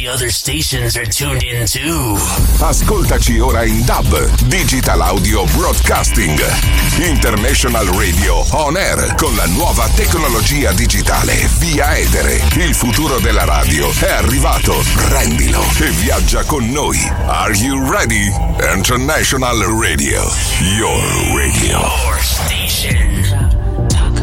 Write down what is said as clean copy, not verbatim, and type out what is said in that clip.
other stations are tuned in too. Ascoltaci ora in DAB, Digital Audio Broadcasting, International Radio On Air, con la nuova tecnologia digitale via etere. Il futuro della radio è arrivato. Prendilo e viaggia con noi. Are you ready? International Radio, your radio. Your station.